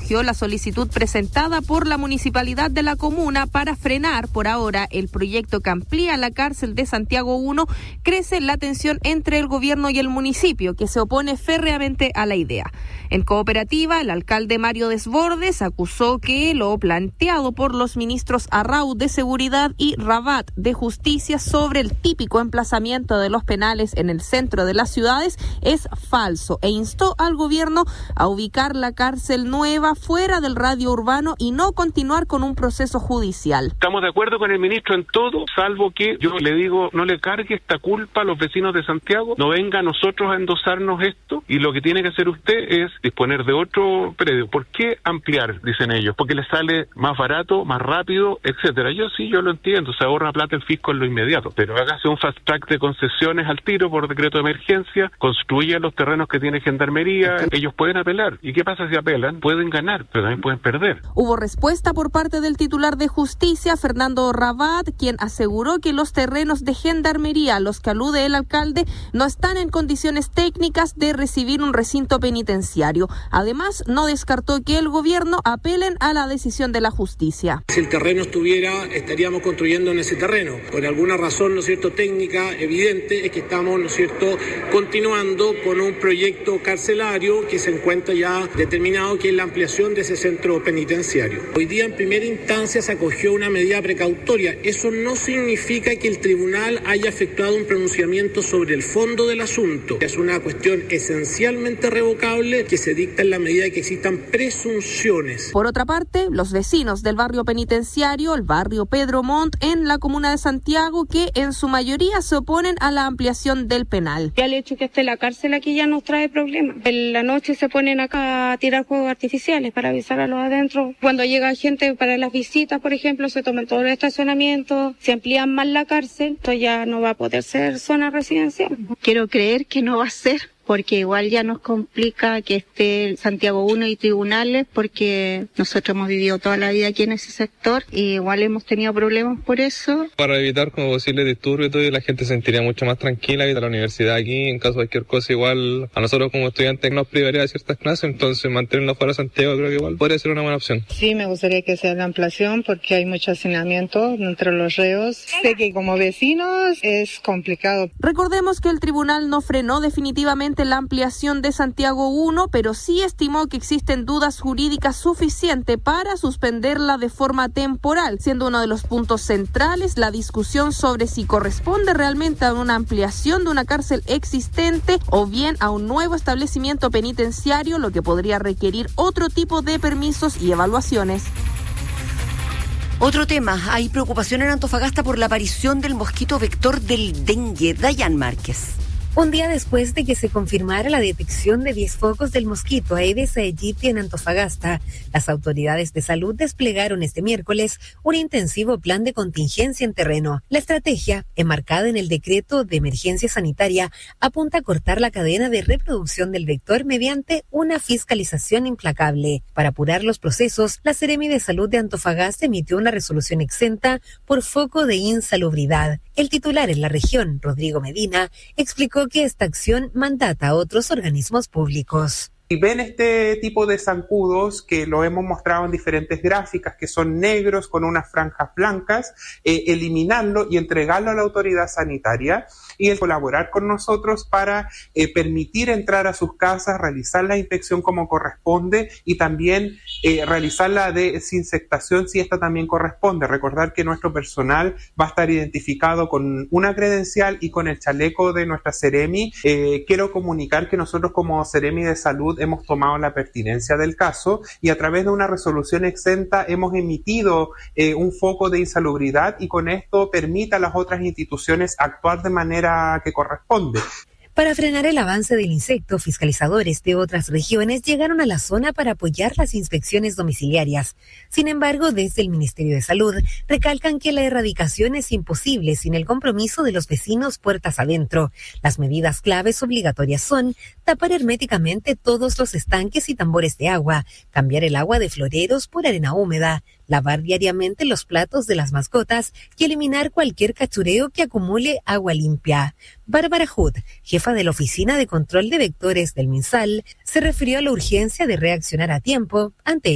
acogió la solicitud presentada por la municipalidad de la comuna para frenar por ahora el proyecto que amplía la cárcel de Santiago 1. Crece la tensión entre el gobierno y el municipio, que se opone férreamente a la idea. En Cooperativa, el alcalde Mario Desbordes acusó que lo planteado por los ministros Arraud de Seguridad y Rabat de Justicia sobre el típico emplazamiento de los penales en el centro de las ciudades es falso e instó al gobierno a ubicar la cárcel nueva fuera del radio urbano y no continuar con un proceso judicial. Estamos de acuerdo con el ministro en todo, salvo que yo le digo, no le cargue esta culpa a los vecinos de Santiago, no venga a nosotros a endosarnos esto, y lo que tiene que hacer usted es disponer de otro predio. ¿Por qué ampliar? Dicen ellos, porque les sale más barato, más rápido, etcétera. Yo lo entiendo, se ahorra plata el fisco en lo inmediato, pero hágase un fast track de concesiones al tiro por decreto de emergencia, construya los terrenos que tiene Gendarmería, ellos pueden apelar. ¿Y qué pasa si apelan? Pueden ganar, pero también pueden perder. Hubo respuesta por parte del titular de Justicia, Fernando Rabat, quien aseguró que los terrenos de Gendarmería a los que alude el alcalde no están en condiciones técnicas de recibir un recinto penitenciario. Además, no descartó que el gobierno apelen a la decisión de la justicia. Si el terreno estuviera, estaríamos construyendo en ese terreno. Por alguna razón, ¿no es cierto?, técnica evidente, es que estamos, ¿no es cierto?, continuando con un proyecto carcelario que se encuentra ya determinado, que es la ampliación de ese centro penitenciario. Hoy día, en primera instancia, se acogió una medida precautoria. Eso no significa que el tribunal haya efectuado un pronunciamiento sobre el fondo del asunto. Es una cuestión esencialmente revocable que se dicta en la medida de que existan presunciones. Por otra parte, los vecinos del barrio penitenciario, el barrio Pedro Montt, en la comuna de Santiago, que en su mayoría se oponen a la ampliación del penal. Ya el hecho que esté la cárcel aquí ya nos trae problemas. En la noche se ponen acá a tirar fuegos artificiales para avisar a los adentro. Cuando llega gente para las visitas, por ejemplo, se toman todo el estacionamiento, se amplían más la cárcel, esto ya no va a poder ser zona residencial. Quiero creer que no va a ser, porque igual ya nos complica que esté Santiago 1 y tribunales, porque nosotros hemos vivido toda la vida aquí en ese sector y igual hemos tenido problemas por eso. Para evitar como posible disturbio y todo, y la gente se sentiría mucho más tranquila, ir a la universidad aquí, en caso de cualquier cosa, igual a nosotros como estudiantes nos privaría de ciertas clases, entonces mantenernos fuera de Santiago creo que igual podría ser una buena opción. Sí, me gustaría que sea la ampliación porque hay mucho hacinamiento entre los reos. Sé que como vecinos es complicado. Recordemos que el tribunal no frenó definitivamente la ampliación de Santiago 1, pero sí estimó que existen dudas jurídicas suficientes para suspenderla de forma temporal, siendo uno de los puntos centrales la discusión sobre si corresponde realmente a una ampliación de una cárcel existente o bien a un nuevo establecimiento penitenciario, lo que podría requerir otro tipo de permisos y evaluaciones. Otro tema, hay preocupación en Antofagasta por la aparición del mosquito vector del dengue. Dayan Márquez. Un día después de que se confirmara la detección de 10 focos del mosquito Aedes aegypti en Antofagasta, las autoridades de salud desplegaron este miércoles un intensivo plan de contingencia en terreno. La estrategia, enmarcada en el decreto de emergencia sanitaria, apunta a cortar la cadena de reproducción del vector mediante una fiscalización implacable. Para apurar los procesos, la Seremi de Salud de Antofagasta emitió una resolución exenta por foco de insalubridad. El titular en la región, Rodrigo Medina, explicó que esta acción mandata a otros organismos públicos. Y ven este tipo de zancudos que lo hemos mostrado en diferentes gráficas, que son negros con unas franjas blancas, eliminarlo y entregarlo a la autoridad sanitaria y el colaborar con nosotros para permitir entrar a sus casas, realizar la inspección como corresponde y también realizar la desinsectación si esta también corresponde. Recordar que nuestro personal va a estar identificado con una credencial y con el chaleco de nuestra Seremi. Quiero comunicar que nosotros como Seremi de Salud hemos tomado la pertinencia del caso y a través de una resolución exenta hemos emitido un foco de insalubridad y con esto permite a las otras instituciones actuar de manera que corresponde. Para frenar el avance del insecto, fiscalizadores de otras regiones llegaron a la zona para apoyar las inspecciones domiciliarias. Sin embargo, desde el Ministerio de Salud recalcan que la erradicación es imposible sin el compromiso de los vecinos puertas adentro. Las medidas claves obligatorias son tapar herméticamente todos los estanques y tambores de agua, cambiar el agua de floreros por arena húmeda, lavar diariamente los platos de las mascotas y eliminar cualquier cachureo que acumule agua limpia. Bárbara Hood, jefa de la Oficina de Control de Vectores del MinSal, se refirió a la urgencia de reaccionar a tiempo ante